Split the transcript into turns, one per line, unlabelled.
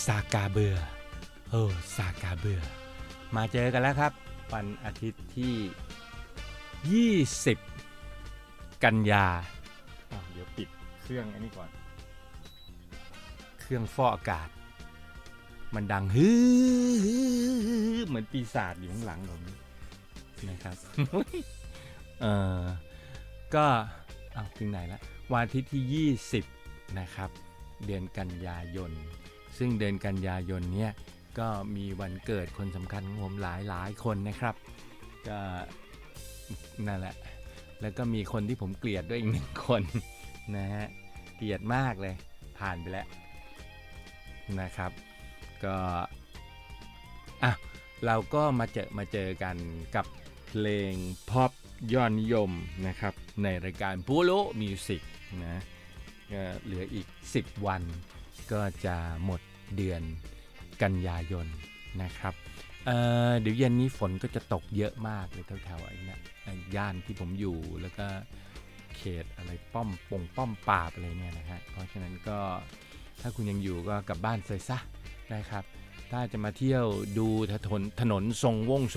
ซากาเบือซากาเบือมาเจอกันแล้วครับวันอาทิตย์ที่20กันยาเดี๋ยวปิดเครื่องอันนี้ก่อนเครื่องฟอกอากาศมันดังฮือเหมือนปีศาจอยู่ข้างหลังผมนะครับ ก็ถึงไหนละวันอาทิตย์ที่20นะครับเดือนกันยายนซึ่งเดือนกันยายนเนี้ยก็มีวันเกิดคนสำคัญของผมหลายคนนะครับก็นั่นแหละแล้วก็มีคนที่ผมเกลียดด้วยอีก1คนนะฮะเกลียดมากเลยผ่านไปแล้วนะครับก็เราก็มาเจอกันกับเพลงพ็อปยอดนิยมนะครับในรายการพูโลมิวสิกนะเหลืออีก10วันก็จะหมดเดือนกันยายนนะครับเดี๋ยวเย็นนี้ฝนก็จะตกเยอะมากเลยแถวๆไอ้นะย่านที่ผมอยู่แล้วก็เขตอะไรป้อมปราบอะไรเนี่ยนะฮะเพราะฉะนั้นก็ถ้าคุณยังอยู่ก็กลับบ้านเสียซะนะครับถ้าจะมาเที่ยวดูถนนทรง